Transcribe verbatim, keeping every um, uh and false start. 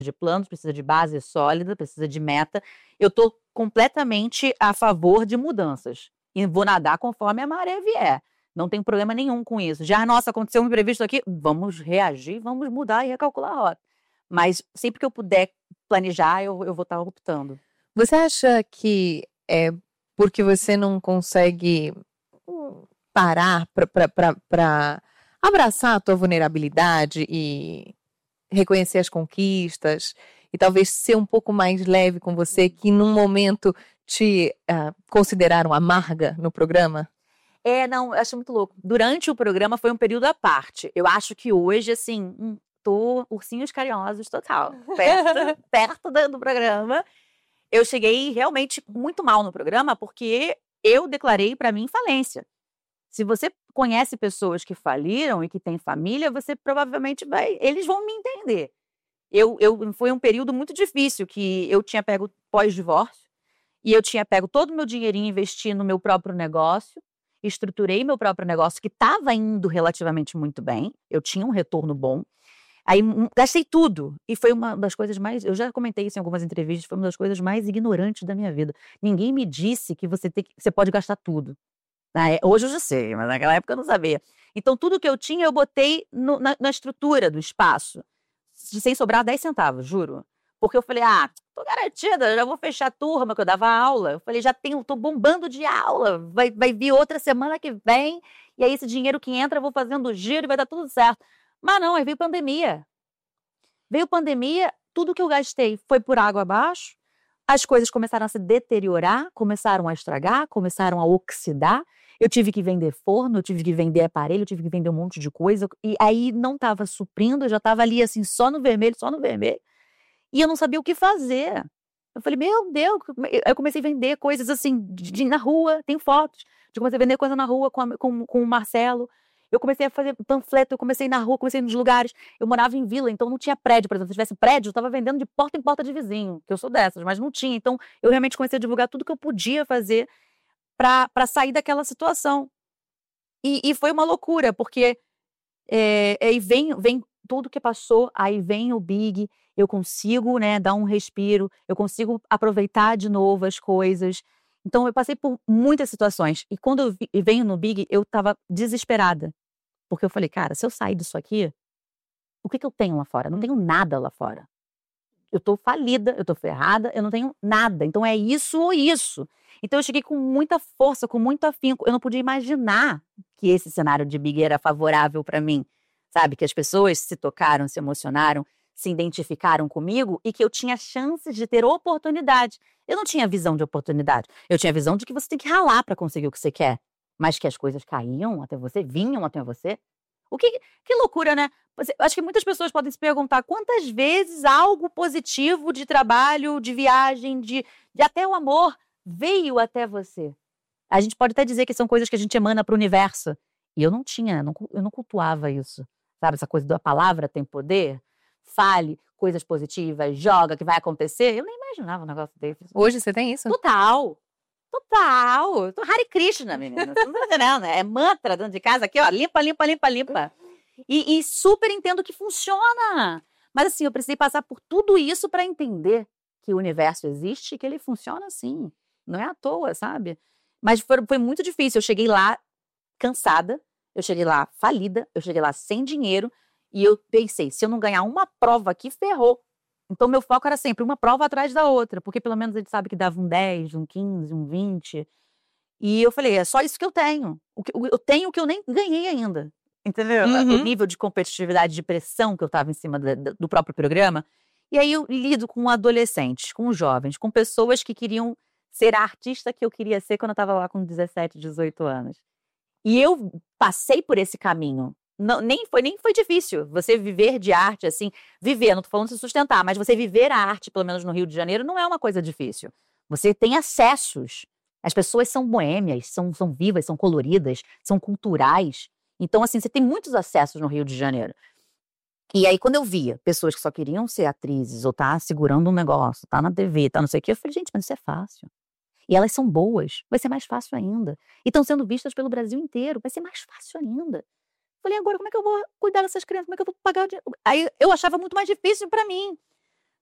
de planos, precisa de base sólida, precisa de meta. Eu estou completamente a favor de mudanças. E vou nadar conforme a maré vier. Não tem problema nenhum com isso. Já, nossa, aconteceu um imprevisto aqui, vamos reagir, vamos mudar e recalcular a rota. Mas sempre que eu puder planejar, eu, eu vou estar optando. Você acha que é porque você não consegue parar para abraçar a tua vulnerabilidade e reconhecer as conquistas e talvez ser um pouco mais leve com você, que num momento te uh, consideraram amarga no programa? É, não, eu acho muito louco. Durante o programa foi um período à parte. Eu acho que hoje, assim, hum, tô ursinhos carinhosos total. Perto, perto do, do programa. Eu cheguei realmente muito mal no programa porque eu declarei para mim falência. Se você conhece pessoas que faliram e que têm família, você provavelmente vai... Eles vão me entender. Eu, eu, foi um período muito difícil que eu tinha pego pós-divórcio e eu tinha pego todo o meu dinheirinho e investi no meu próprio negócio, estruturei meu próprio negócio que estava indo relativamente muito bem, eu tinha um retorno bom, aí um, gastei tudo e foi uma das coisas mais, eu já comentei isso em algumas entrevistas, foi uma das coisas mais ignorantes da minha vida. Ninguém me disse que você, tem, você pode gastar tudo. Hoje eu já sei, mas naquela época eu não sabia. Então tudo que eu tinha eu botei no, na, na estrutura do espaço, sem sobrar dez centavos, juro. Porque eu falei, ah, tô garantida, já vou fechar a turma que eu dava aula. Eu falei, já tenho, tô bombando de aula, vai, vai vir outra semana que vem, e aí esse dinheiro que entra eu vou fazendo giro e vai dar tudo certo. Mas não, aí veio pandemia. Veio pandemia, tudo que eu gastei foi por água abaixo, as coisas começaram a se deteriorar, começaram a estragar, começaram a oxidar. Eu tive que vender forno, eu tive que vender aparelho, eu tive que vender um monte de coisa. E aí não estava suprindo, eu já estava ali assim, só no vermelho, só no vermelho. E eu não sabia o que fazer. Eu falei, meu Deus, eu comecei a vender coisas assim, de, de, na rua, tem fotos. Eu comecei a vender coisa na rua com, a, com, com o Marcelo. Eu comecei a fazer panfleto, eu comecei na rua, comecei nos lugares. Eu morava em vila, então não tinha prédio, por exemplo. Se tivesse prédio, eu estava vendendo de porta em porta de vizinho, que eu sou dessas, mas não tinha. Então eu realmente comecei a divulgar tudo que eu podia fazer para sair daquela situação. E, e foi uma loucura, porque é, aí vem, vem tudo que passou, aí vem o Big, eu consigo, né, dar um respiro, eu consigo aproveitar de novo as coisas. Então eu passei por muitas situações. E quando eu vi, venho no Big, eu estava desesperada. Porque eu falei, cara, se eu sair disso aqui, o que, que eu tenho lá fora? Eu não tenho nada lá fora. Eu tô falida, eu tô ferrada, eu não tenho nada. Então é isso ou isso. Então eu cheguei com muita força, com muito afinco. Eu não podia imaginar que esse cenário de Big era favorável para mim. Sabe? Que as pessoas se tocaram, se emocionaram, se identificaram comigo e que eu tinha chances de ter oportunidade. Eu não tinha visão de oportunidade. Eu tinha visão de que você tem que ralar para conseguir o que você quer. Mas que as coisas caíam até você, vinham até você. O que, que loucura, né? Você, acho que muitas pessoas podem se perguntar quantas vezes algo positivo de trabalho, de viagem, de, de até o amor veio até você. A gente pode até dizer que são coisas que a gente emana para o universo. E eu não tinha, não, eu não cultuava isso. Sabe, essa coisa da palavra tem poder? Fale coisas positivas, joga, que vai acontecer. Eu nem imaginava um negócio desse. Hoje você tem isso? Total. Total. Eu tô Hare Krishna, menina. Você não tá entendendo, né? É mantra dentro de casa aqui, ó. Limpa, limpa, limpa, limpa. E, e super entendo que funciona. Mas assim, eu precisei passar por tudo isso para entender que o universo existe e que ele funciona assim. Não é à toa, sabe? Mas foi, foi muito difícil. Eu cheguei lá cansada, eu cheguei lá falida, eu cheguei lá sem dinheiro e eu pensei, se eu não ganhar uma prova aqui, ferrou. Então, meu foco era sempre uma prova atrás da outra, porque pelo menos a gente sabe que dava um dez, um quinze, um vinte. E eu falei, é só isso que eu tenho. O que, eu tenho o que eu nem ganhei ainda. Entendeu? Uhum. O nível de competitividade, de pressão que eu estava em cima do, do próprio programa. E aí eu lido com adolescentes, com jovens, com pessoas que queriam ser a artista que eu queria ser quando eu estava lá com dezessete, dezoito anos. E eu passei por esse caminho. Não, nem, foi, nem foi difícil você viver de arte, assim, viver, não tô falando de se sustentar, mas você viver a arte, pelo menos no Rio de Janeiro, não é uma coisa difícil. Você tem acessos. As pessoas são boêmias, são, são vivas, são coloridas, são culturais. Então, assim, você tem muitos acessos no Rio de Janeiro. E aí, quando eu via pessoas que só queriam ser atrizes, ou tá segurando um negócio, tá na T V, tá não sei o quê, eu falei, gente, mas isso é fácil. E elas são boas, vai ser mais fácil ainda. E estão sendo vistas pelo Brasil inteiro, vai ser mais fácil ainda. Falei, agora como é que eu vou cuidar dessas crianças? Como é que eu vou pagar o dinheiro? Aí eu achava muito mais difícil pra mim.